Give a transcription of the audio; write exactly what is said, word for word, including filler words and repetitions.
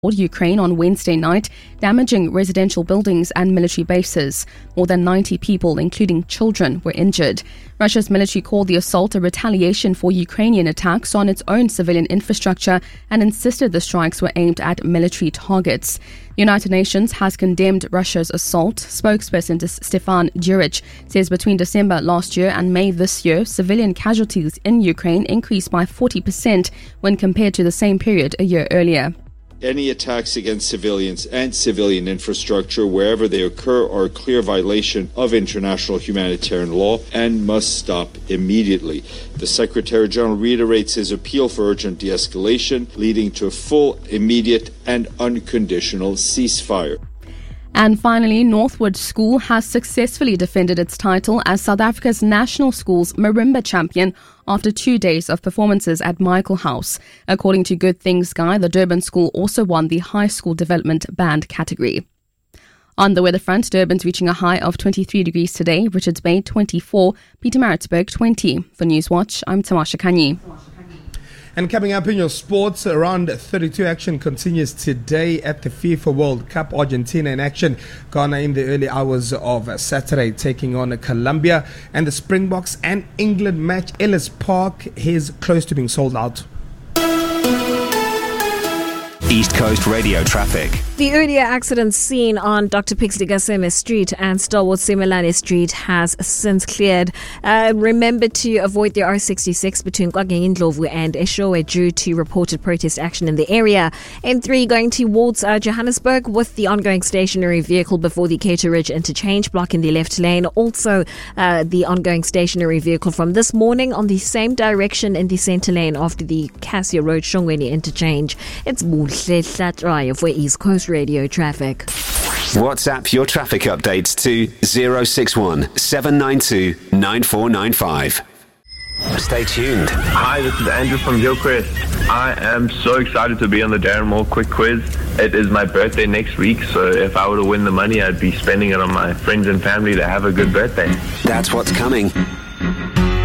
Ukraine on Wednesday night, damaging residential buildings and military bases. More than ninety people, including children, were injured. Russia's military called the assault a retaliation for Ukrainian attacks on its own civilian infrastructure and insisted the strikes were aimed at military targets. The United Nations has condemned Russia's assault. Spokesperson Stefan Djuric says between December last year and May this year, civilian casualties in Ukraine increased by forty percent when compared to the same period a year earlier. Any attacks against civilians and civilian infrastructure wherever they occur are a clear violation of international humanitarian law and must stop immediately. The Secretary General reiterates his appeal for urgent de-escalation, leading to a full, immediate and unconditional ceasefire. And finally, Northwood School has successfully defended its title as South Africa's national school's marimba champion after two days of performances at Michael House. According to Good Things Guy, the Durban school also won the high school development band category. On the weather front, Durban's reaching a high of twenty-three degrees today, Richards Bay twenty-four, Pietermaritzburg twenty. For Newswatch, I'm Tamasha Kanyi. And coming up in your sports, around thirty-two action continues today at the FIFA World Cup. Argentina in action. Ghana in the early hours of Saturday taking on Colombia. And the Springboks and England match, Ellis Park, is close to being sold out. East Coast Radio traffic. The earlier accident seen on Doctor Pixley Gaseme Street and Stalwart Simelane Street has since cleared. Uh, remember to avoid the R sixty-six between Kwageng Ndlovu and Eshowe due to reported protest action in the area. N three going towards uh, Johannesburg with the ongoing stationary vehicle before the Cater Ridge interchange, blocking the left lane. Also, uh, the ongoing stationary vehicle from this morning on the same direction in the centre lane after the Cassia Road Shongweni interchange. It's Buhle Hlatrai for East Coast Radio traffic. WhatsApp your traffic updates to zero six one seven nine two nine four nine five. Stay tuned. Hi, this is Andrew from Hillcrest. I am so excited to be on the Darren Moore Quick Quiz. It is my birthday next week, so if I were to win the money, I'd be spending it on my friends and family to have a good birthday. That's what's coming